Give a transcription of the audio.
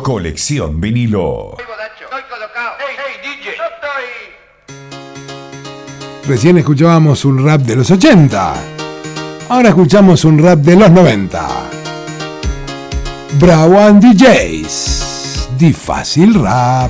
Colección vinilo. Estoy colocado. Hey, DJ. Recién escuchábamos un rap de los 80. Ahora escuchamos un rap de los 90. Bravo and DJs. Di Fácil Rap.